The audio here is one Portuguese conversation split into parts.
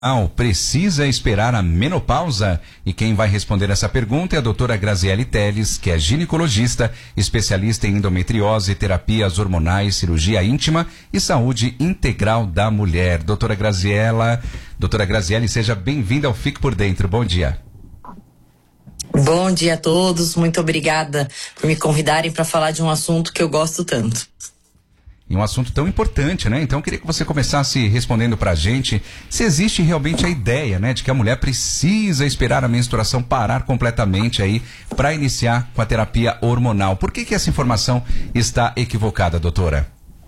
Precisa esperar a menopausa? E quem vai responder essa pergunta é a doutora Graziele Teles, que é ginecologista, especialista em endometriose, terapias hormonais, cirurgia íntima e saúde integral da mulher. Doutora Graziele, seja bem-vinda ao Fique por Dentro. Bom dia. Bom dia a todos, muito obrigada por me convidarem para falar de um assunto que eu gosto tanto. E um assunto tão importante, né? Então eu queria que você começasse respondendo pra gente se existe realmente a ideia, né, de que a mulher precisa esperar a menstruação parar completamente aí para iniciar com a terapia hormonal. Por que essa informação está equivocada, doutora?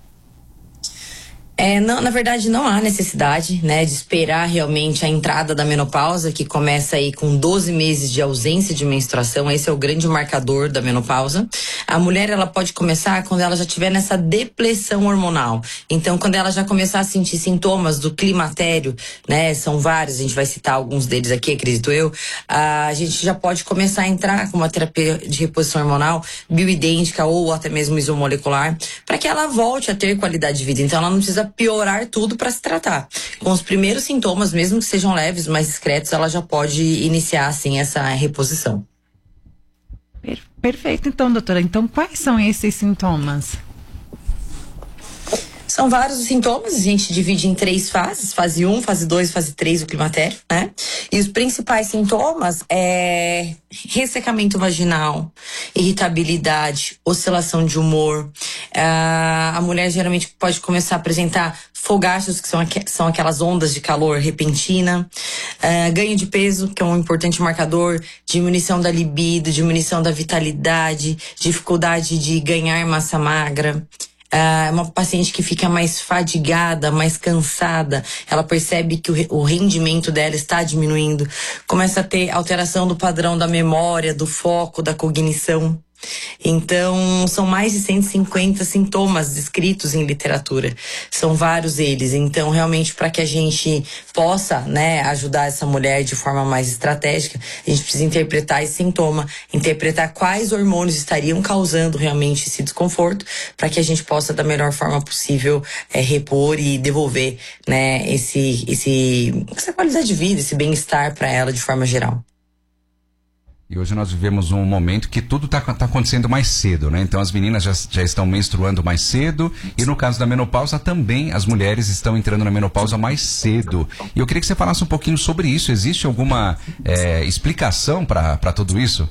Não, na verdade não há necessidade, né, de esperar realmente a entrada da menopausa, que começa aí com 12 meses de ausência de menstruação. Esse é o grande marcador da menopausa. A mulher, ela pode começar quando ela já estiver nessa depressão hormonal. Então, quando ela já começar a sentir sintomas do climatério, né, são vários, a gente vai citar alguns deles aqui, acredito eu, a gente já pode começar a entrar com uma terapia de reposição hormonal bioidêntica ou até mesmo isomolecular, para que ela volte a ter qualidade de vida. Então, ela não precisa piorar tudo para se tratar. Com os primeiros sintomas, mesmo que sejam leves, mais discretos, ela já pode iniciar, assim, essa reposição. Perfeito, então, doutora. Então, quais são esses sintomas? São vários os sintomas, a gente divide em 3 fases, fase 1, fase 2, fase 3, o climatério, né? E os principais sintomas é ressecamento vaginal, irritabilidade, oscilação de humor. A mulher geralmente pode começar a apresentar fogachos, que são aquelas ondas de calor repentina, ganho de peso, que é um importante marcador, diminuição da libido, diminuição da vitalidade, dificuldade de ganhar massa magra. É uma paciente que fica mais fadigada, mais cansada, ela percebe que o rendimento dela está diminuindo, começa a ter alteração do padrão da memória, do foco, da cognição. Então, são mais de 150 sintomas descritos em literatura. São vários eles. Então, realmente, para que a gente possa, né, ajudar essa mulher de forma mais estratégica, a gente precisa interpretar esse sintoma, interpretar quais hormônios estariam causando realmente esse desconforto, para que a gente possa, da melhor forma possível, repor e devolver, né, essa qualidade de vida, esse bem-estar para ela de forma geral. E hoje nós vivemos um momento que tudo tá acontecendo mais cedo, né? Então as meninas já estão menstruando mais cedo e no caso da menopausa também as mulheres estão entrando na menopausa mais cedo. E eu queria que você falasse um pouquinho sobre isso. Existe alguma explicação para tudo isso?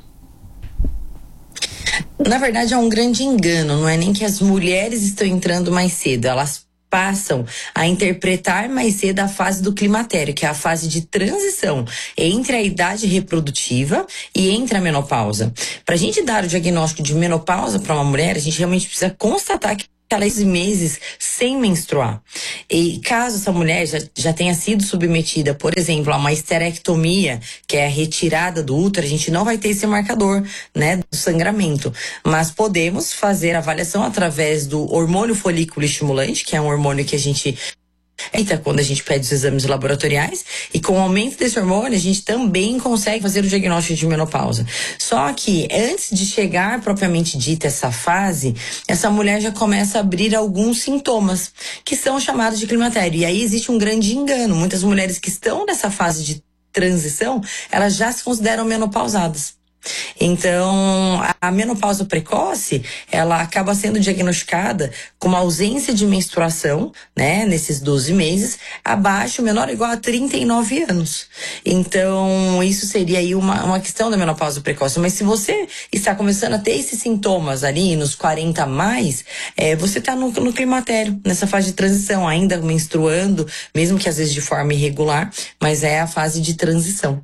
Na verdade é um grande engano, não é nem que as mulheres estão entrando mais cedo, elas passam a interpretar mais cedo a fase do climatério, que é a fase de transição entre a idade reprodutiva e entre a menopausa. Para a gente dar o diagnóstico de menopausa para uma mulher, a gente realmente precisa constatar que ela é meses sem menstruar. E caso essa mulher já tenha sido submetida, por exemplo, a uma esterectomia, que é a retirada do útero, a gente não vai ter esse marcador, né, do sangramento. Mas podemos fazer a avaliação através do hormônio folículo estimulante, que é um hormônio que a gente quando a gente pede os exames laboratoriais, e com o aumento desse hormônio a gente também consegue fazer o diagnóstico de menopausa. Só que antes de chegar propriamente dita essa fase, essa mulher já começa a abrir alguns sintomas que são chamados de climatério. E aí existe um grande engano. Muitas mulheres que estão nessa fase de transição, elas já se consideram menopausadas. Então, a menopausa precoce, ela acaba sendo diagnosticada com uma ausência de menstruação, né, nesses 12 meses, abaixo, menor ou igual a 39 anos. Então, isso seria aí uma questão da menopausa precoce. Mas se você está começando a ter esses sintomas ali nos 40 a mais, você está no climatério, nessa fase de transição, ainda menstruando, mesmo que às vezes de forma irregular, mas é a fase de transição.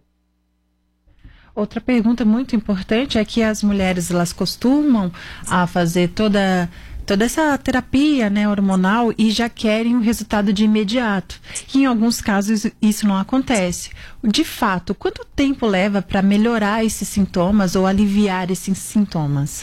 Outra pergunta muito importante é que as mulheres, elas costumam a fazer toda essa terapia, né, hormonal, e já querem um resultado de imediato. E em alguns casos isso não acontece. De fato, quanto tempo leva para melhorar esses sintomas ou aliviar esses sintomas?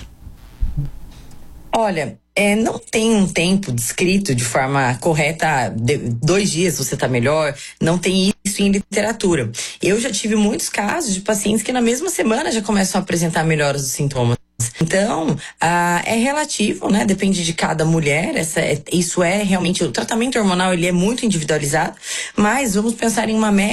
Olha, não tem um tempo descrito de forma correta, 2 dias você tá melhor, não tem isso em literatura. Eu já tive muitos casos de pacientes que na mesma semana já começam a apresentar melhoras dos sintomas. Então, é relativo, né? Depende de cada mulher. Isso é realmente, o tratamento hormonal, ele é muito individualizado, mas vamos pensar em uma média